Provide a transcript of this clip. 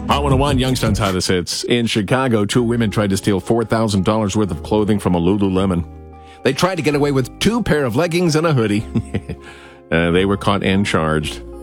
Hot 101, Youngstown's hottest hits. In Chicago, two women tried to steal $4,000 worth of clothing from a Lululemon. They tried to get away with 2 pair of leggings and a hoodie. They were caught and charged.